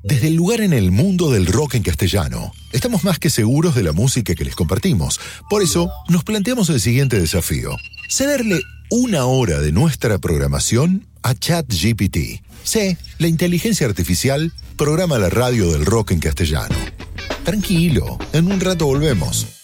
Desde el lugar en el mundo del rock en castellano, estamos más que seguros de la música que les compartimos. Por eso, nos planteamos el siguiente desafío: cederle 1 hora de nuestra programación a ChatGPT. Sí, la inteligencia artificial programa la radio del rock en castellano. Tranquilo, en un rato volvemos.